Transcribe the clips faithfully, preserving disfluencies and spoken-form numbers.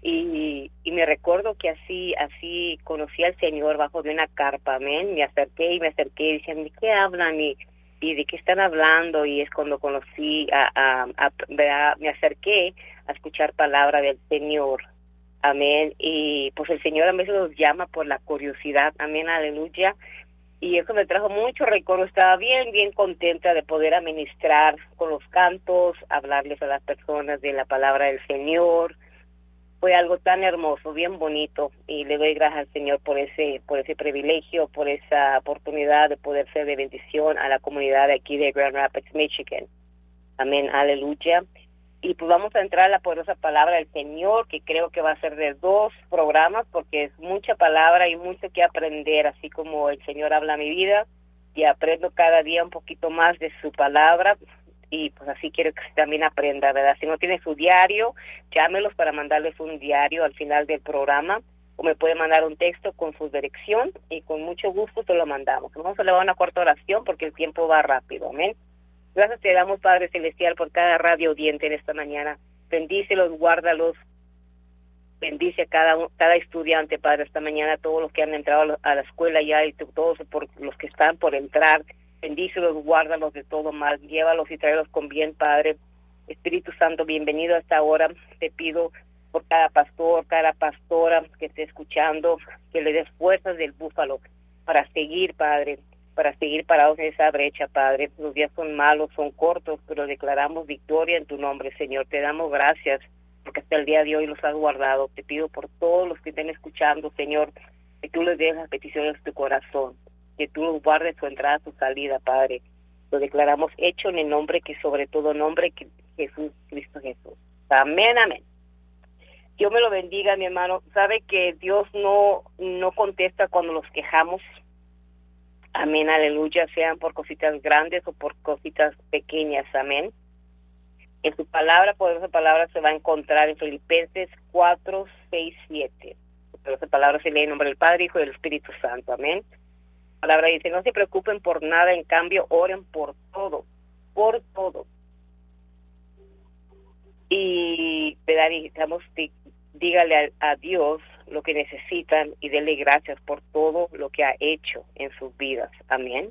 Y, y me recuerdo que así así conocí al Señor bajo de una carpa, amén. Me acerqué y me acerqué y decían, ¿de qué hablan? Y, y ¿de qué están hablando? Y es cuando conocí, a, a, a, a, me acerqué a escuchar palabra del Señor, amén. Y pues el Señor a veces los llama por la curiosidad, amén, aleluya. Y eso me trajo mucho recuerdo, estaba bien, bien contenta de poder administrar con los cantos, hablarles a las personas de la palabra del Señor. Fue algo tan hermoso, bien bonito, y le doy gracias al Señor por ese por ese privilegio, por esa oportunidad de poder ser de bendición a la comunidad de aquí de Grand Rapids, Michigan. Amén, aleluya. Y pues vamos a entrar a la poderosa palabra del Señor, que creo que va a ser de dos programas, porque es mucha palabra y mucho que aprender, así como el Señor habla a mi vida, y aprendo cada día un poquito más de su palabra. Y pues así quiero que también aprenda, ¿verdad? Si no tiene su diario, llámelos para mandarles un diario al final del programa, o me puede mandar un texto con su dirección y con mucho gusto te lo mandamos. Vamos a elevar una corta oración porque el tiempo va rápido, amén. Gracias te damos, Padre Celestial, por cada radio oyente en esta mañana. Bendícelos, guárdalos, bendice a cada, cada estudiante, Padre, esta mañana, todos los que han entrado a la escuela ya y todos por los que están por entrar. Bendícelos, guárdalos de todo mal, llévalos y tráelos con bien, Padre. Espíritu Santo, bienvenido a esta hora. Te pido por cada pastor, cada pastora que esté escuchando, que le des fuerzas del búfalo para seguir, Padre, para seguir parados en esa brecha, Padre. Los días son malos, son cortos, pero declaramos victoria en tu nombre, Señor. Te damos gracias porque hasta el día de hoy los has guardado. Te pido por todos los que estén escuchando, Señor, que tú les des las peticiones de tu corazón, que tú los guardes su entrada, su salida, Padre. Lo declaramos hecho en el nombre que sobre todo nombre, que Jesús, Cristo Jesús. Amén, amén. Dios me lo bendiga, mi hermano. Sabe que Dios no, no contesta cuando los quejamos. Amén, aleluya, sean por cositas grandes o por cositas pequeñas, amén. En su palabra, poderosa palabra, se va a encontrar en Filipenses cuatro, seis, siete. Pero esa palabra se lee en nombre del Padre, Hijo y del Espíritu Santo, amén. La palabra dice, no se preocupen por nada, en cambio, oren por todo, por todo. Y, ¿verdad? Digamos, dígale a, a Dios lo que necesitan y denle gracias por todo lo que ha hecho en sus vidas. Amén.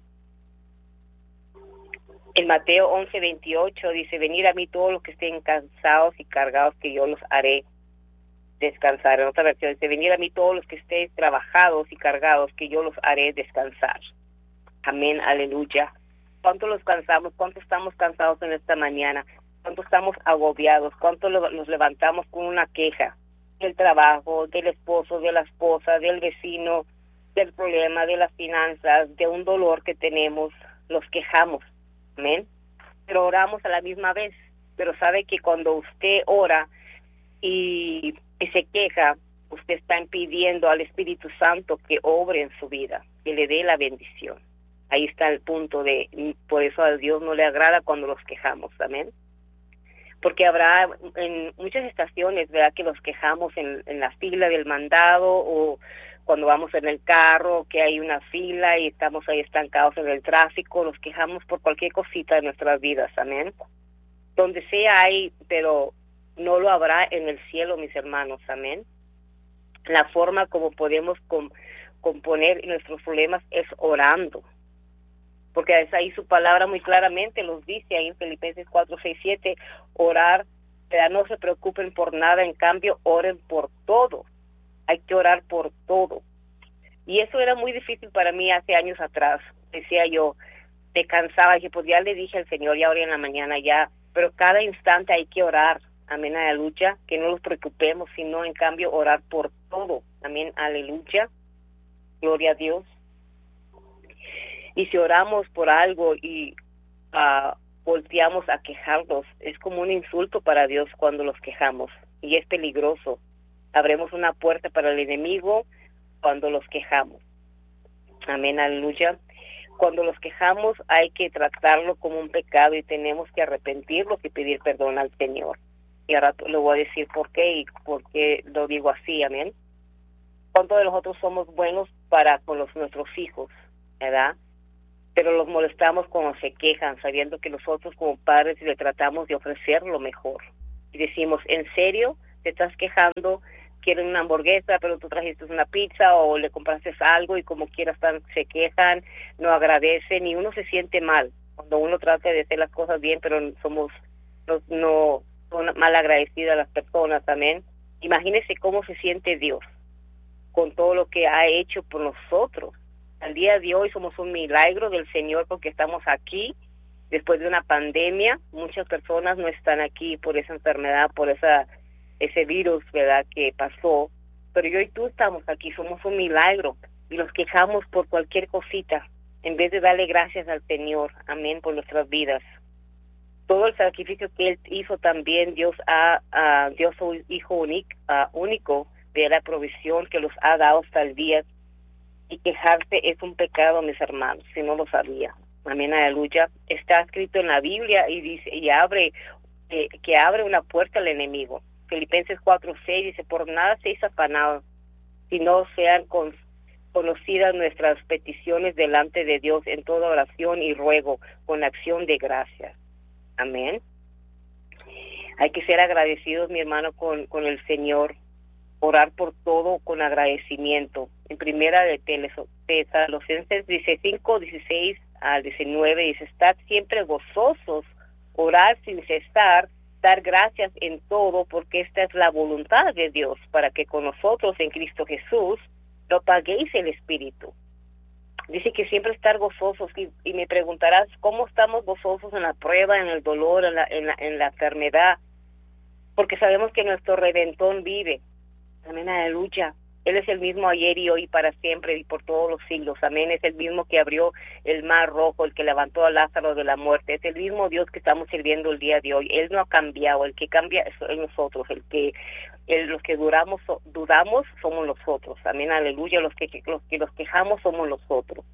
En Mateo once, veintiocho dice, venid a mí todos los que estén cansados y cargados, que yo los haré descansar. En otra versión dice, venid a mí todos los que estéis trabajados y cargados, que yo los haré descansar. Amén, aleluya. ¿Cuánto los cansamos? ¿Cuánto estamos cansados en esta mañana? ¿Cuánto estamos agobiados? ¿Cuánto nos levantamos con una queja? Del trabajo, del esposo, de la esposa, del vecino, del problema, de las finanzas, de un dolor que tenemos. Los quejamos, amén. Pero oramos a la misma vez. Pero sabe que cuando usted ora y, y se queja, usted está impidiendo al Espíritu Santo que obre en su vida, que le dé la bendición. Ahí está el punto de, por eso a Dios no le agrada cuando los quejamos, amén. Porque habrá en muchas estaciones, ¿verdad?, que nos quejamos en, en la fila del mandado o cuando vamos en el carro, que hay una fila y estamos ahí estancados en el tráfico, nos quejamos por cualquier cosita de nuestras vidas, amén. Donde sea hay, pero no lo habrá en el cielo, mis hermanos, amén. La forma como podemos com, componer nuestros problemas es orando. Porque es ahí su palabra muy claramente los dice ahí en Filipenses cuatro, seis, siete, orar, pero no se preocupen por nada, en cambio oren por todo. Hay que orar por todo. Y eso era muy difícil para mí hace años atrás. Decía yo, me cansaba, dije, pues ya le dije al Señor, ya oré en la mañana, ya, pero cada instante hay que orar, amén, aleluya, que no nos preocupemos, sino en cambio orar por todo, amén, aleluya, gloria a Dios. Y si oramos por algo y uh, volteamos a quejarnos, es como un insulto para Dios cuando los quejamos. Y es peligroso. Abremos una puerta para el enemigo cuando los quejamos. Amén, aleluya. Cuando los quejamos hay que tratarlo como un pecado y tenemos que arrepentirlo y pedir perdón al Señor. Y ahora le voy a decir por qué y por qué lo digo así, amén. ¿Cuántos de nosotros somos buenos para con los, nuestros hijos, verdad? Pero los molestamos cuando se quejan, sabiendo que nosotros como padres le tratamos de ofrecer lo mejor. Y decimos, ¿en serio te estás quejando quieren una hamburguesa, pero tú trajiste una pizza o le compraste algo y como quieras están, se quejan, no agradecen y uno se siente mal cuando uno trata de hacer las cosas bien, pero somos no, no son mal agradecidas las personas, amén. Imagínese cómo se siente Dios con todo lo que ha hecho por nosotros. Al día de hoy somos un milagro del Señor porque estamos aquí después de una pandemia. Muchas personas no están aquí por esa enfermedad, por esa ese virus, ¿verdad?, que pasó. Pero yo y tú estamos aquí, somos un milagro y nos quejamos por cualquier cosita en vez de darle gracias al Señor, amén, por nuestras vidas. Todo el sacrificio que Él hizo también, Dios ha, uh, Dios su Hijo único, uh, único, de la provisión que los ha dado hasta el día. Y quejarse es un pecado, mis hermanos, si no lo sabía. Amén, aleluya. Está escrito en la Biblia y dice y abre eh, que abre una puerta al enemigo. Filipenses cuatro seis dice, por nada seáis afanados, si no sean con, conocidas nuestras peticiones delante de Dios en toda oración y ruego, con acción de gracias. Amén. Hay que ser agradecidos, mi hermano, con, con el Señor. Orar por todo con agradecimiento. En primera de Tesalonicenses dice cinco, dieciséis al diecinueve, dice, estad siempre gozosos, orar sin cesar, dar gracias en todo, porque esta es la voluntad de Dios, para que con nosotros en Cristo Jesús no paguéis el Espíritu. Dice que siempre estar gozosos, y, y me preguntarás, ¿cómo estamos gozosos en la prueba, en el dolor, en la, en la, en la enfermedad? Porque sabemos que nuestro Redentor vive. Amén, aleluya. Él es el mismo ayer y hoy para siempre y por todos los siglos. Amén. Es el mismo que abrió el mar rojo, el que levantó a Lázaro de la muerte. Es el mismo Dios que estamos sirviendo el día de hoy. Él no ha cambiado. El que cambia es nosotros. El que el, los que duramos, dudamos somos nosotros. Amén, aleluya. Los que los que nos quejamos somos nosotros.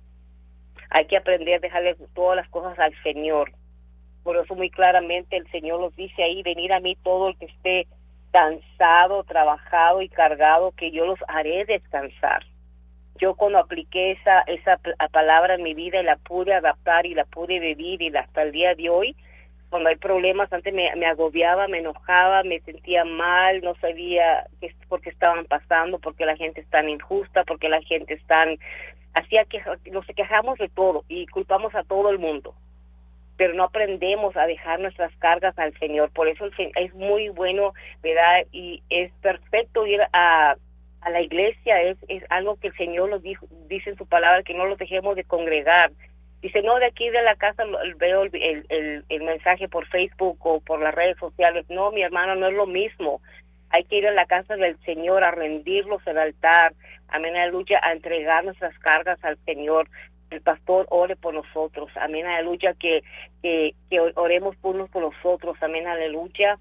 Hay que aprender a dejarle todas las cosas al Señor. Por eso muy claramente el Señor nos dice ahí, venid a mí todo el que esté cansado, trabajado y cargado, que yo los haré descansar. Yo cuando apliqué esa esa palabra en mi vida y la pude adaptar y la pude vivir y hasta el día de hoy, cuando hay problemas, antes me, me agobiaba, me enojaba, me sentía mal, no sabía qué, por qué estaban pasando, por qué la gente es tan injusta, por qué la gente es tan... Hacía que nos quejamos de todo y culpamos a todo el mundo, pero no aprendemos a dejar nuestras cargas al Señor. Por eso es muy bueno, ¿verdad? Y es perfecto ir a, a la iglesia, es, es algo que el Señor nos dijo, dice en su palabra, que no los dejemos de congregar. Dice, no, de aquí de la casa veo el, el, el, el mensaje por Facebook o por las redes sociales. No, mi hermano, no es lo mismo. Hay que ir a la casa del Señor a rendirlos al altar, amén, aleluya, a entregar nuestras cargas al Señor. El pastor ore por nosotros, amén, aleluya, que, que, que oremos unos por nosotros, amén, aleluya,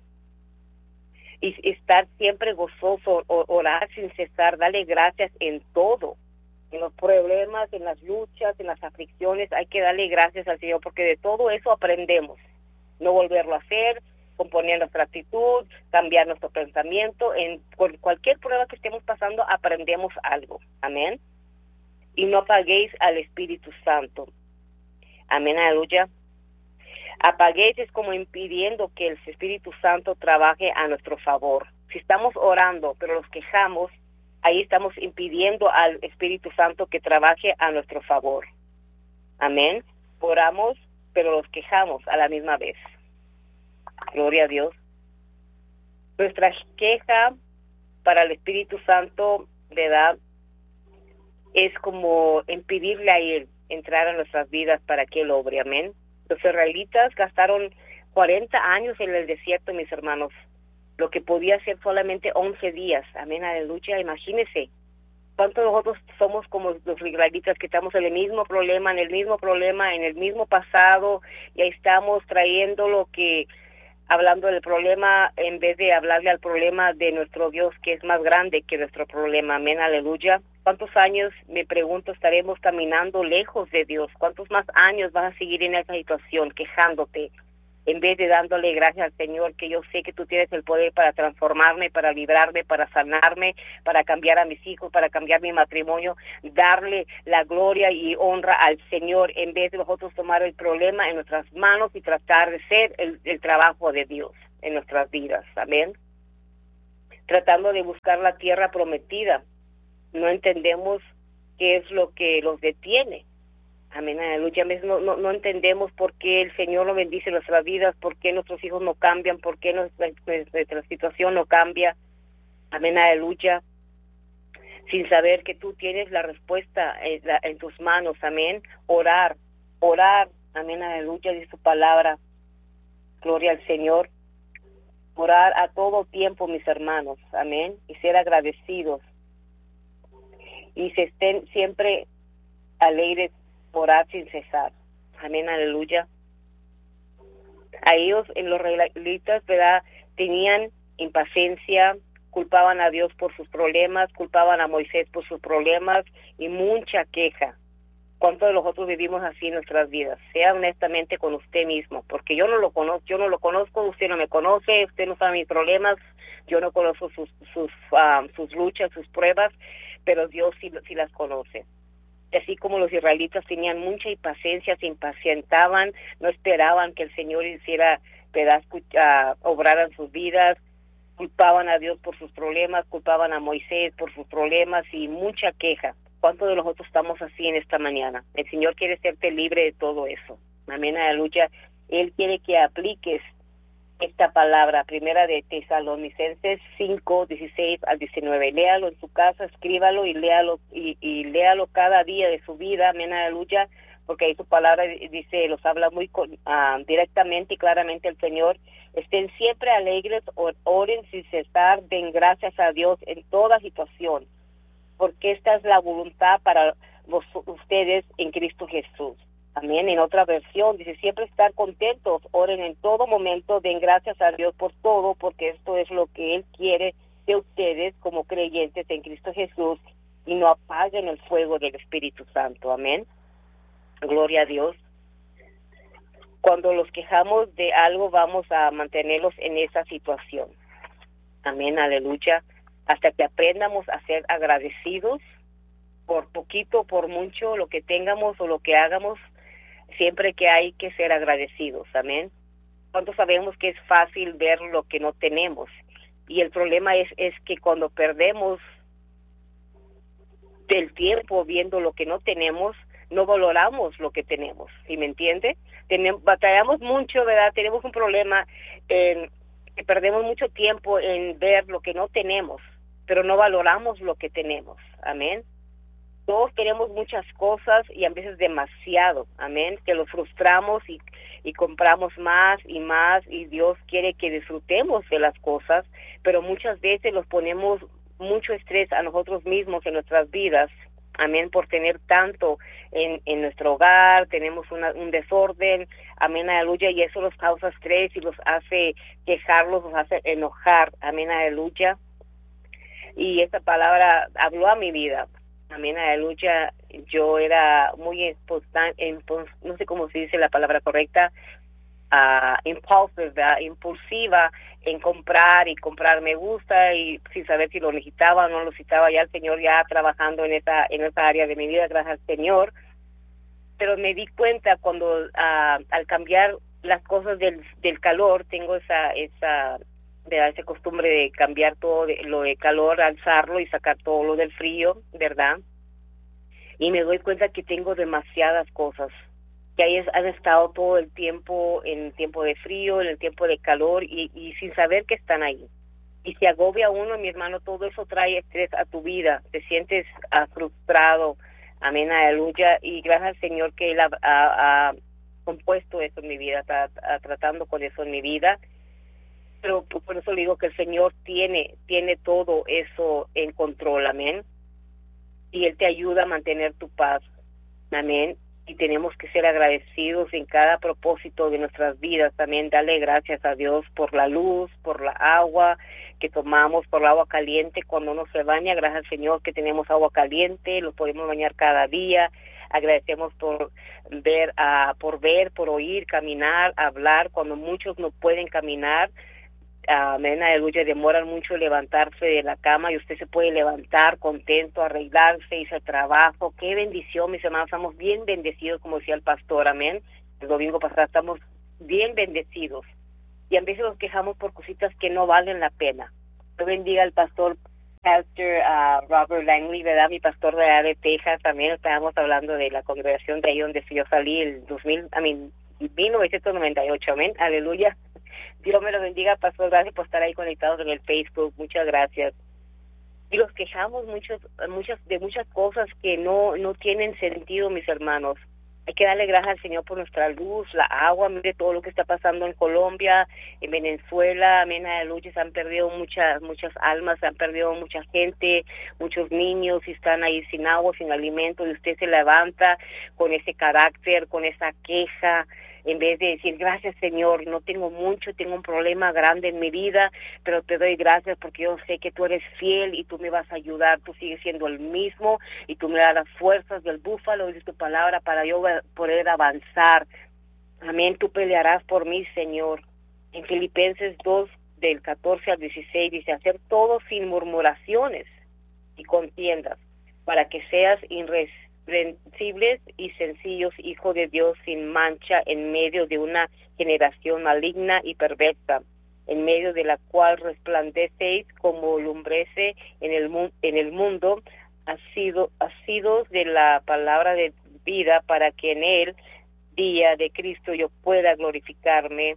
y estar siempre gozoso, orar sin cesar, darle gracias en todo, en los problemas, en las luchas, en las aflicciones, hay que darle gracias al Señor, porque de todo eso aprendemos, no volverlo a hacer, componer nuestra actitud, cambiar nuestro pensamiento, en cualquier prueba que estemos pasando aprendemos algo, amén. Y no apaguéis al Espíritu Santo. Amén, aleluya. Apaguéis es como impidiendo que el Espíritu Santo trabaje a nuestro favor. Si estamos orando, pero los quejamos, ahí estamos impidiendo al Espíritu Santo que trabaje a nuestro favor. Amén. Oramos, pero los quejamos a la misma vez. Gloria a Dios. Nuestra queja para el Espíritu Santo, ¿verdad?, es como impedirle a Él entrar a nuestras vidas para que Él obre, amén. Los israelitas gastaron cuarenta años en el desierto, mis hermanos, lo que podía ser solamente once días, amén, aleluya. Imagínense cuántos nosotros somos como los israelitas, que estamos en el mismo problema, en el mismo problema, en el mismo pasado, y ahí estamos trayendo lo que, hablando del problema, en vez de hablarle al problema de nuestro Dios, que es más grande que nuestro problema, amén, aleluya. ¿Cuántos años, me pregunto, estaremos caminando lejos de Dios? ¿Cuántos más años vas a seguir en esa situación, quejándote, en vez de dándole gracias al Señor, que yo sé que tú tienes el poder para transformarme, para librarme, para sanarme, para cambiar a mis hijos, para cambiar mi matrimonio, darle la gloria y honra al Señor, en vez de nosotros tomar el problema en nuestras manos y tratar de hacer el, el trabajo de Dios en nuestras vidas, amén. tratando de buscar la tierra prometida. No entendemos qué es lo que los detiene. Amén, aleluya. No, no, no entendemos por qué el Señor no bendice nuestras vidas, por qué nuestros hijos no cambian, por qué nuestra, nuestra situación no cambia. Amén, aleluya. Sin saber que tú tienes la respuesta en, la, en tus manos. Amén. Orar, orar. Amén, aleluya, dice su palabra. Gloria al Señor. Orar a todo tiempo, mis hermanos. Amén. Y ser agradecidos. Y se estén siempre alegres, orar sin cesar. Amén, aleluya. A ellos, en los israelitas, ¿verdad?, tenían impaciencia, culpaban a Dios por sus problemas, culpaban a Moisés por sus problemas y mucha queja. ¿Cuántos de nosotros vivimos así en nuestras vidas? Sea honestamente con usted mismo, porque yo no lo conozco, yo no lo conozco, usted no me conoce, usted no sabe mis problemas, yo no conozco sus sus uh, sus luchas, sus pruebas, pero Dios sí, sí las conoce. Así como los israelitas tenían mucha impaciencia, se impacientaban, no esperaban que el Señor hiciera pedazos, uh, obrar en sus vidas, culpaban a Dios por sus problemas, culpaban a Moisés por sus problemas y mucha queja. ¿Cuántos de nosotros estamos así en esta mañana? El Señor quiere hacerte libre de todo eso. Amén, aleluya. Él quiere que apliques esta palabra, primera de Tesalonicenses cinco, dieciséis al diecinueve. Léalo en su casa, escríbalo y léalo y, y léalo cada día de su vida. Amén, aleluya. Porque ahí su palabra dice, los habla muy con, uh, directamente y claramente el Señor. Estén siempre alegres, oren sin cesar, den gracias a Dios en toda situación, porque esta es la voluntad para vos, ustedes en Cristo Jesús. Amén. En otra versión dice, siempre estar contentos, oren en todo momento, den gracias a Dios por todo, porque esto es lo que Él quiere de ustedes como creyentes en Cristo Jesús, y no apaguen el fuego del Espíritu Santo. Amén. Gloria a Dios. Cuando los quejamos de algo, vamos a mantenerlos en esa situación. Amén, aleluya. Hasta que aprendamos a ser agradecidos por poquito, por mucho, lo que tengamos o lo que hagamos, siempre que hay que ser agradecidos. Amén. ¿Cuántos sabemos que es fácil ver lo que no tenemos? Y el problema es, es que cuando perdemos del tiempo viendo lo que no tenemos, no valoramos lo que tenemos, ¿sí me entiende? Tenemos, batallamos mucho, ¿verdad? Tenemos un problema en que perdemos mucho tiempo en ver lo que no tenemos, pero no valoramos lo que tenemos. Amén. Todos queremos muchas cosas y a veces demasiado. Amén. Que los frustramos y, y compramos más y más, y Dios quiere que disfrutemos de las cosas, pero muchas veces los ponemos mucho estrés a nosotros mismos en nuestras vidas. Amén, por tener tanto en, en nuestro hogar, tenemos una, un desorden, amén, aleluya, y eso los causa estrés y los hace quejarlos, los hace enojar, amén, aleluya. Y esta palabra habló a mi vida, amén, aleluya. Yo era muy, impulsa, impuls, no sé cómo se dice la palabra correcta, uh, impulsive, ¿verdad? Impulsiva en comprar y comprar me gusta, y sin saber si lo necesitaba o no lo necesitaba. Ya el Señor ya trabajando en esa en esa área de mi vida, gracias al Señor. Pero me di cuenta cuando uh, al cambiar las cosas del del calor, tengo esa esa de esa costumbre de cambiar todo de, lo de calor, alzarlo y sacar todo lo del frío, ¿verdad? Y me doy cuenta que tengo demasiadas cosas que ahí han estado todo el tiempo, en el tiempo de frío, en el tiempo de calor, y, y sin saber que están ahí. Y se agobia uno, mi hermano, todo eso trae estrés a tu vida, te sientes uh, frustrado, amén, aleluya, y gracias al Señor que Él ha, ha, ha compuesto eso en mi vida, está tratando con eso en mi vida, pero por eso le digo que el Señor tiene, tiene todo eso en control, amén, y Él te ayuda a mantener tu paz, amén. Y tenemos que ser agradecidos en cada propósito de nuestras vidas. También darle gracias a Dios por la luz, por la agua que tomamos, por el agua caliente cuando uno se baña. Gracias al Señor que tenemos agua caliente, lo podemos bañar cada día. Agradecemos por ver, uh, por ver, por oír, caminar, hablar, cuando muchos no pueden caminar. Amén, aleluya, demoran mucho levantarse de la cama y usted se puede levantar contento, arreglarse, irse al trabajo. Qué bendición, mis hermanos, estamos bien bendecidos, como decía el pastor, amén. El domingo pasado estamos bien bendecidos. Y a veces nos quejamos por cositas que no valen la pena. Dios bendiga al pastor Pastor uh, Robert Langley, ¿verdad? Mi pastor de allá de Texas. También estábamos hablando de la congregación de ahí donde yo salí el dos mil, I mean, mil novecientos noventa y ocho, amén, aleluya. Dios me lo bendiga, pastor, gracias por estar ahí conectados en el Facebook, muchas gracias. Y los quejamos muchos, muchas de muchas cosas que no no tienen sentido, mis hermanos. Hay que darle gracias al Señor por nuestra luz, la agua, mire todo lo que está pasando en Colombia, en Venezuela, amén, aleluya, se han perdido muchas muchas almas, se han perdido mucha gente, muchos niños y están ahí sin agua, sin alimento, y usted se levanta con ese carácter, con esa queja, en vez de decir, gracias Señor, no tengo mucho, tengo un problema grande en mi vida, pero te doy gracias porque yo sé que tú eres fiel y tú me vas a ayudar, tú sigues siendo el mismo y tú me das las fuerzas del búfalo y de tu palabra para yo poder avanzar. Amén, tú pelearás por mí, Señor. En Filipenses dos, del catorce al dieciséis, dice, hacer todo sin murmuraciones y contiendas, para que seas irres irreprensibles y sencillos, hijos de Dios sin mancha, en medio de una generación maligna y perversa, en medio de la cual resplandecéis como lumbrece en el mu- en el mundo, asido, asidos de la palabra de vida, para que en el día de Cristo yo pueda glorificarme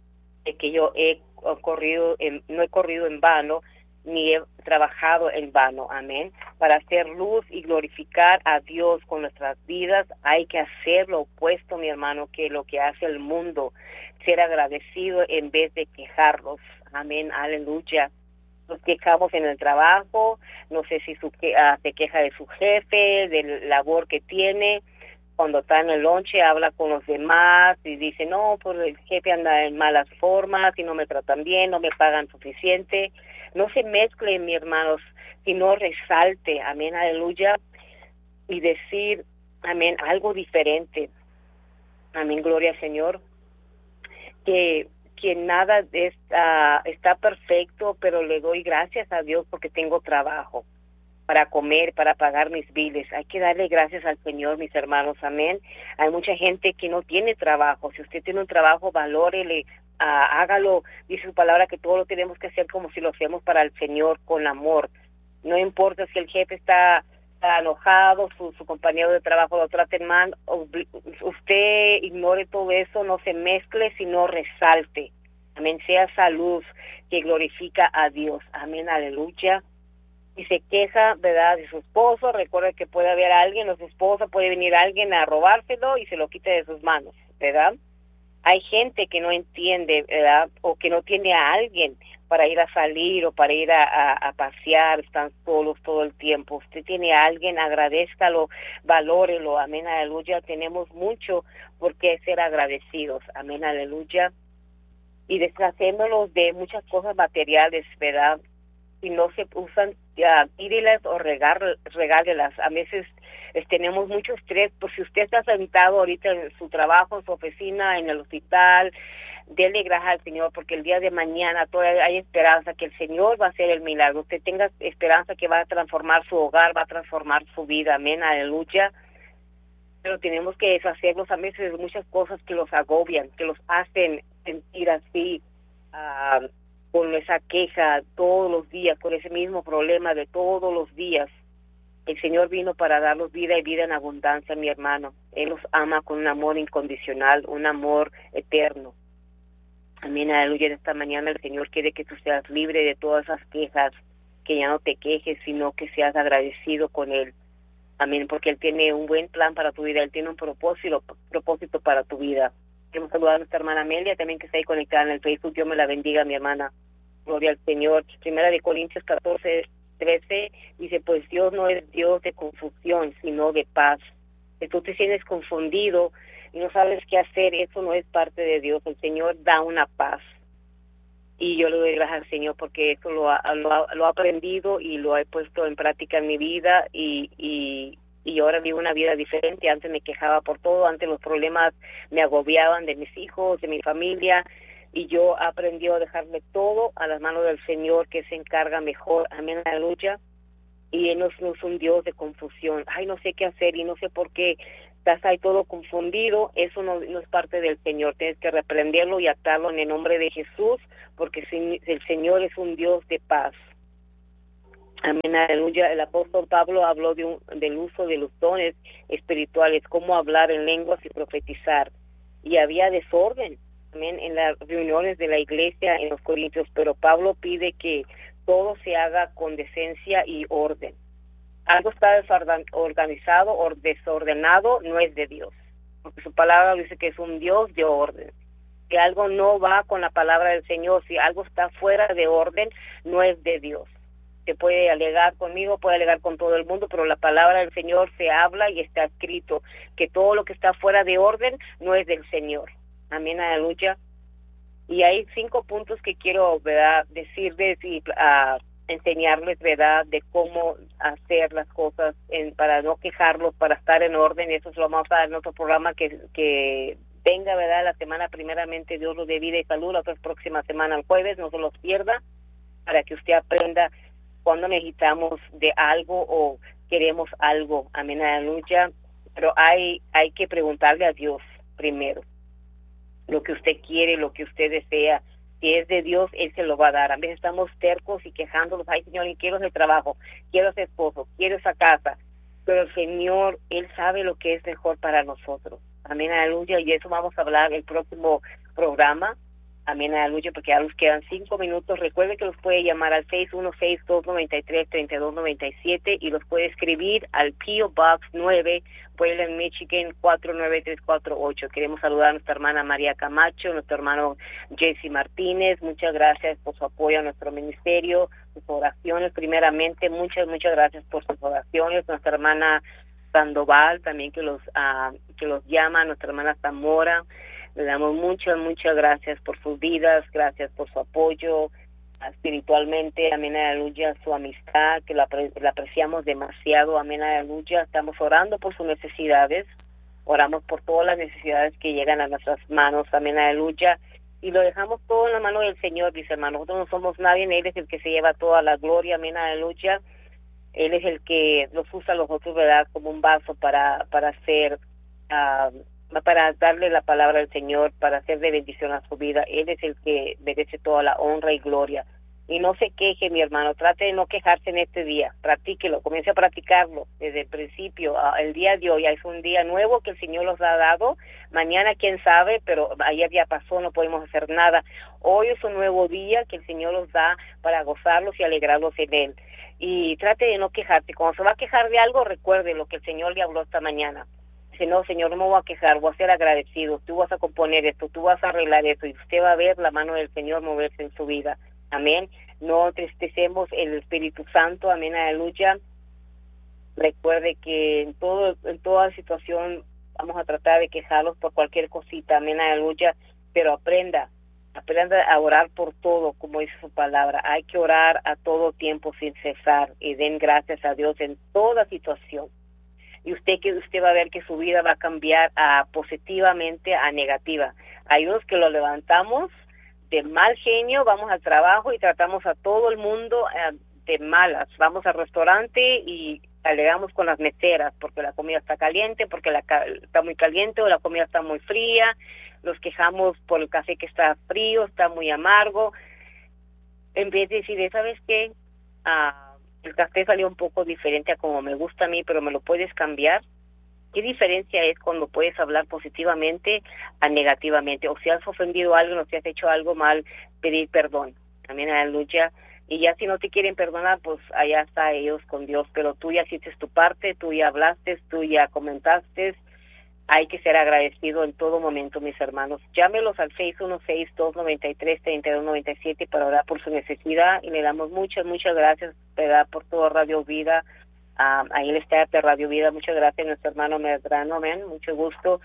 de que yo he corrido en, no he corrido en vano, ni he trabajado en vano, amén. Para hacer luz y glorificar a Dios con nuestras vidas, hay que hacer lo opuesto, mi hermano, que lo que hace el mundo, ser agradecido en vez de quejarnos, amén, aleluya. Nos quejamos en el trabajo, no sé si su, uh, se queja de su jefe, del labor que tiene, cuando está en el lonche habla con los demás y dice, no, pues el jefe anda en malas formas y no me tratan bien, no me pagan suficiente. No se mezclen, mis hermanos, sino resalte, amén, aleluya, y decir, amén, algo diferente. Amén, gloria al Señor. Que, que nada está, está perfecto, pero le doy gracias a Dios porque tengo trabajo para comer, para pagar mis biles. Hay que darle gracias al Señor, mis hermanos, amén. Hay mucha gente que no tiene trabajo. Si usted tiene un trabajo, valórele, uh, hágalo. Dice su palabra que todo lo tenemos que hacer como si lo hacemos para el Señor, con amor. No importa si el jefe está, está enojado, su, su compañero de trabajo lo traten mal, usted ignore todo eso, no se mezcle, sino resalte. Amén, sea esa luz que glorifica a Dios. Amén, aleluya. Y se queja, ¿verdad?, de su esposo, recuerda que puede haber alguien o su esposa, puede venir alguien a robárselo y se lo quita de sus manos, ¿verdad? Hay gente que no entiende, ¿verdad?, o que no tiene a alguien para ir a salir o para ir a, a, a pasear, están solos todo el tiempo. Usted tiene a alguien, agradézcalo, valórelo, amén, aleluya. Tenemos mucho por qué ser agradecidos, amén, aleluya. Y deshacéndonos de muchas cosas materiales, ¿verdad?, si no se usan, ya, tírelas o regar, regálelas. A veces pues, tenemos mucho estrés, pues si usted está sentado ahorita en su trabajo, en su oficina, en el hospital, dele gracias al Señor, porque el día de mañana todavía hay esperanza que el Señor va a hacer el milagro. Usted tenga esperanza que va a transformar su hogar, va a transformar su vida, amén, aleluya. Pero tenemos que deshacernos a veces de muchas cosas que los agobian, que los hacen sentir así, uh, con esa queja todos los días, con ese mismo problema de todos los días. El Señor vino para darnos vida y vida en abundancia, mi hermano. Él los ama con un amor incondicional, un amor eterno. Amén, aleluya. Esta mañana el Señor quiere que tú seas libre de todas esas quejas, que ya no te quejes, sino que seas agradecido con Él. Amén, porque Él tiene un buen plan para tu vida, Él tiene un propósito, propósito para tu vida. Queremos saludar a nuestra hermana Amelia, también que está ahí conectada en el Facebook. Dios me la bendiga, mi hermana. Gloria al Señor. Primera de Corintios catorce, trece, dice, pues Dios no es Dios de confusión, sino de paz. Si tú te sientes confundido y no sabes qué hacer, eso no es parte de Dios. El Señor da una paz. Y yo le doy gracias al Señor porque eso lo ha, lo ha, lo ha aprendido y lo he puesto en práctica en mi vida y, y, y ahora vivo una vida diferente. Antes me quejaba por todo, antes los problemas me agobiaban de mis hijos, de mi familia, y yo aprendí a dejarle todo a las manos del Señor, que se encarga mejor, amén, aleluya. Y Él no, no es un Dios de confusión. Ay, no sé qué hacer y no sé por qué estás ahí todo confundido. Eso no, no es parte del Señor. Tienes que reprenderlo y atarlo en el nombre de Jesús, porque el Señor es un Dios de paz. Amén, aleluya. El apóstol Pablo habló de un, del uso de los dones espirituales, cómo hablar en lenguas y profetizar. Y había desorden, amén, en las reuniones de la iglesia en los Corintios, pero Pablo pide que todo se haga con decencia y orden. Algo está desorganizado o desordenado, no es de Dios, porque su palabra dice que es un Dios de orden. Que algo no va con la palabra del Señor, si algo está fuera de orden, no es de Dios. Se puede alegar conmigo, puede alegar con todo el mundo, pero la palabra del Señor se habla y está escrito que todo lo que está fuera de orden no es del Señor. Amén, aleluya. Y hay cinco puntos que quiero, ¿verdad?, decirles y uh, enseñarles, ¿verdad?, de cómo hacer las cosas en, para no quejarlos, para estar en orden. Eso es lo vamos a dar en otro programa que, que venga, ¿verdad?, la semana primeramente Dios los dé vida y salud, la otra próxima semana el jueves, no se los pierda, para que usted aprenda cuando necesitamos de algo o queremos algo. Amén, aleluya. Pero hay hay que preguntarle a Dios primero lo que usted quiere, lo que usted desea. Si es de Dios, Él se lo va a dar. A veces estamos tercos y quejándonos, ay Señor, y quiero ese trabajo, quiero ese esposo, quiero esa casa. Pero el Señor, Él sabe lo que es mejor para nosotros. Amén, aleluya. Y eso vamos a hablar el próximo programa. Amén, aleluya, porque ya nos quedan cinco minutos. Recuerde que los puede llamar al seis uno seis, dos nueve tres, tres dos nueve siete y los puede escribir al P O Box nueve, Wayland, Michigan, cuatro nueve tres cuatro ocho. Queremos saludar a nuestra hermana María Camacho, nuestro hermano Jesse Martínez. Muchas gracias por su apoyo a nuestro ministerio, sus oraciones primeramente. Muchas, muchas gracias por sus oraciones. Nuestra hermana Sandoval también que los, uh, que los llama, nuestra hermana Zamora. Le damos muchas, muchas gracias por sus vidas, gracias por su apoyo espiritualmente, amén, aleluya, su amistad, que la, la apreciamos demasiado, amén, aleluya. Estamos orando por sus necesidades, oramos por todas las necesidades que llegan a nuestras manos, amén, aleluya, y lo dejamos todo en la mano del Señor, dice hermano. Nosotros no somos nadie, Él es el que se lleva toda la gloria, amén, aleluya. Él es el que los usa a los otros, ¿verdad?, como un vaso para, para hacer... Uh, para darle la palabra al Señor, para hacer de bendición a su vida. Él es el que merece toda la honra y gloria. Y no se queje, mi hermano, trate de no quejarse en este día, practíquelo, comience a practicarlo desde el principio. El día de hoy es un día nuevo que el Señor nos ha dado, mañana quién sabe, pero ayer ya pasó, no podemos hacer nada. Hoy es un nuevo día que el Señor nos da para gozarlos y alegrarlos en Él. Y trate de no quejarse. Cuando se va a quejar de algo, recuerde lo que el Señor le habló esta mañana. Dice, no, Señor, no me voy a quejar, voy a ser agradecido, tú vas a componer esto, tú vas a arreglar esto, y usted va a ver la mano del Señor moverse en su vida. Amén. No entristecemos el Espíritu Santo, amén, aleluya. Recuerde que en todo en toda situación vamos a tratar de quejarlos por cualquier cosita, amén, aleluya, pero aprenda, aprenda a orar por todo, como dice su palabra. Hay que orar a todo tiempo sin cesar y den gracias a Dios en toda situación. Y usted que usted va a ver que su vida va a cambiar a positivamente a negativa. Hay unos que lo levantamos de mal genio, vamos al trabajo y tratamos a todo el mundo eh, de malas. Vamos al restaurante y alegamos con las meseras porque la comida está caliente, porque la está muy caliente o la comida está muy fría. Los quejamos por el café que está frío, está muy amargo. En vez de decir, ¿sabes qué? Ah, el café salió un poco diferente a como me gusta a mí, pero me lo puedes cambiar. ¿Qué diferencia es cuando puedes hablar positivamente a negativamente? O si has ofendido a alguien o si has hecho algo mal, pedir perdón. Amén, aleluya. Y ya si no te quieren perdonar, pues allá está ellos con Dios. Pero tú ya hiciste tu parte, tú ya hablaste, tú ya comentaste. Hay que ser agradecido en todo momento, mis hermanos. Llámelos al seis uno seis, dos nueve tres, tres dos nueve siete para orar por su necesidad y le damos muchas, muchas gracias, ¿verdad?, por todo Radio Vida. Um, ahí le está de Radio Vida. Muchas gracias, nuestro hermano Medrano, amén. Mucho gusto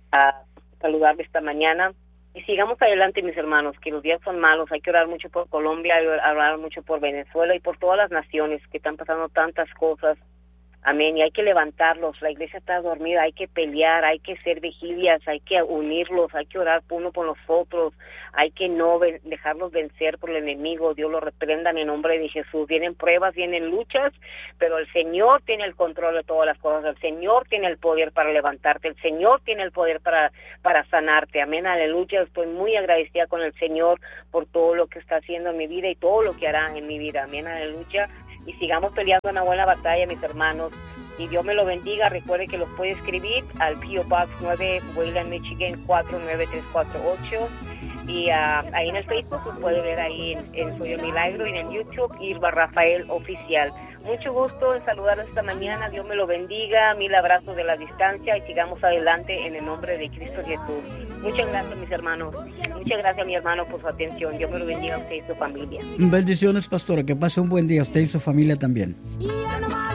uh, saludarle esta mañana. Y sigamos adelante, mis hermanos, que los días son malos. Hay que orar mucho por Colombia, hay que orar mucho por Venezuela y por todas las naciones que están pasando tantas cosas. Amén, y hay que levantarlos. La iglesia está dormida, hay que pelear, hay que ser vigilias, hay que unirlos, hay que orar uno por los otros, hay que no ven, dejarlos vencer por el enemigo. Dios lo reprenda en el nombre de Jesús. Vienen pruebas, vienen luchas, pero el Señor tiene el control de todas las cosas. El Señor tiene el poder para levantarte, el Señor tiene el poder para, para sanarte. Amén, aleluya. Estoy muy agradecida con el Señor por todo lo que está haciendo en mi vida y todo lo que hará en mi vida. Amén, aleluya. y sigamos peleando una buena batalla, mis hermanos. Y Dios me lo bendiga. Recuerde que los puede escribir al P O Box nueve, Wayland, Michigan cuatro nueve tres cuatro ocho. Y uh, ahí en el Facebook los puede ver ahí en, en Soy el Milagro, y en YouTube Irba Rafael Oficial. Mucho gusto en saludarlos esta mañana. Dios me lo bendiga. Mil abrazos de la distancia y sigamos adelante en el nombre de Cristo Jesús. Muchas gracias, mis hermanos. Muchas gracias, mi hermano, por su atención. Dios me lo bendiga a usted y su familia. Bendiciones, pastora. Que pase un buen día. Usted y su familia también.